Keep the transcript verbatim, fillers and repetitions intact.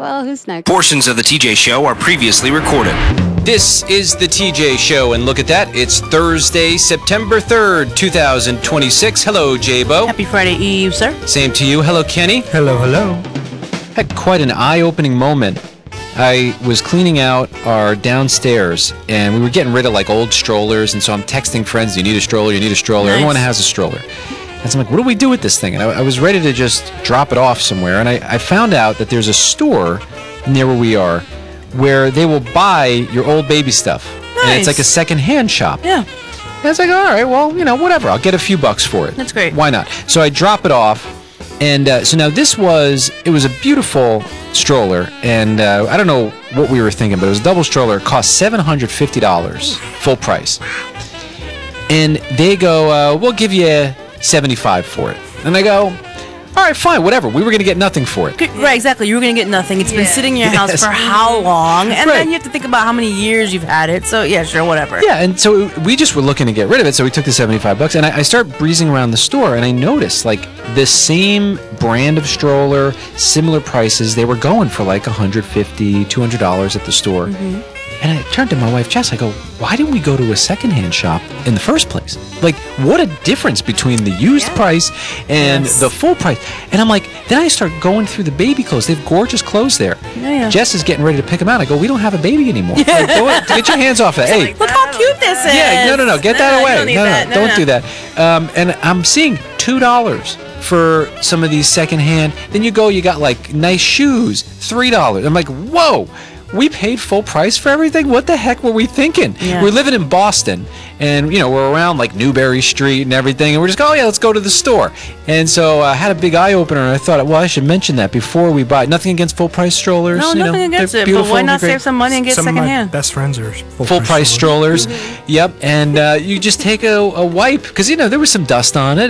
well, who's next? Portions of the T J Show are previously recorded. This is the T J Show, and look at that. It's Thursday, September third, two thousand twenty-six. Hello, J-Bo. Happy Friday Eve, sir. Same to you. Hello, Kenny. Hello, hello. Had quite an eye-opening moment. I was cleaning out our downstairs, and we were getting rid of like old strollers, and so I'm texting friends, you need a stroller, you need a stroller. Nice. Everyone has a stroller. And so I'm like, what do we do with this thing? And I, I was ready to just drop it off somewhere, and I, I found out that there's a store near where we are where they will buy your old baby stuff. Nice. And it's like a second-hand shop. Yeah. And I was like, all right, well, you know, whatever. I'll get a few bucks for it. That's great. Why not? So I drop it off. And uh, so now this was, it was a beautiful stroller. And uh, I don't know what we were thinking, but it was a double stroller. It cost seven hundred fifty dollars, full price. And they go, uh, we'll give you seventy-five for it. And I go, all right, fine, whatever. We were going to get nothing for it. Right, exactly. You were going to get nothing. It's been sitting in your house Yes. for how long? And Right. then you have to think about how many years you've had it. So, yeah, sure, whatever. Yeah, and so we just were looking to get rid of it, so we took the seventy-five bucks, and I, I start breezing around the store, and I noticed, like, the same brand of stroller, similar prices, they were going for like one hundred fifty dollars, two hundred dollars at the store. Mm-hmm. And I turned to my wife, Jess, I go, why didn't we go to a secondhand shop in the first place? Like, what a difference between the used Yeah. price and Yes. the full price. And I'm like, then I start going through the baby clothes. They have gorgeous clothes there. Yeah, yeah. Jess is getting ready to pick them out. I go, we don't have a baby anymore. Like, go, get your hands off it. Hey, Look how cute this is. yeah, no, no, no, get that No, you away. don't need no, no, that. No, don't no. do that. Um, and I'm seeing two dollars for some of these secondhand. Then you go, you got like nice shoes, three dollars. I'm like, whoa. We paid full price for everything? What the heck were we thinking? Yeah. We're living in Boston, and you know we're around like Newberry Street and everything, and we're just going, oh yeah, let's go to the store. And so I uh, had a big eye opener, and I thought, well, I should mention that before we buy. Nothing against full price strollers. No, you nothing know, against they're it. But beautiful, why not they're great. save some money and get Some of my secondhand? best friends are full, Full price strollers. Yep, and uh, you just take a, a wipe because you know there was some dust on it.